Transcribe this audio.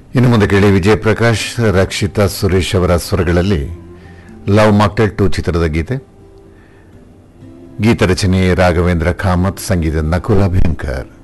ಇನ್ನು ಮುಂದೆ ಕೇಳಿ ವಿಜಯ್ ಪ್ರಕಾಶ್, ರಕ್ಷಿತಾ ಸುರೇಶ್ ಅವರ ಸ್ವರಗಳಲ್ಲಿ ಲವ್ ಮಾಕ್ಟೆಲ್ 2 ಚಿತ್ರದ ಗೀತೆ. ಗೀತ ರಚನೆ ರಾಘವೇಂದ್ರ ಕಾಮತ್, ಸಂಗೀತ ನಕುಲ ಭಯಂಕರ್.